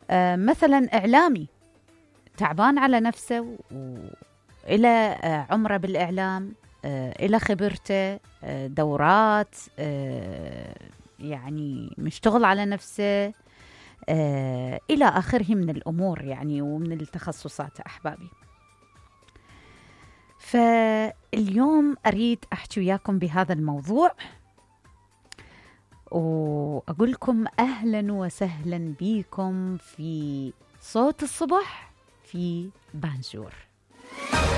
مثلا إعلامي تعبان على نفسه وإلى عمره بالإعلام، إلى خبرته، دورات، يعني مشتغل على نفسه، إلى آخره من الأمور يعني ومن التخصصات أحبابي. فاليوم أريد أحكي وياكم بهذا الموضوع، وأقول لكم أهلا وسهلا بكم في صوت الصبح في بانجور.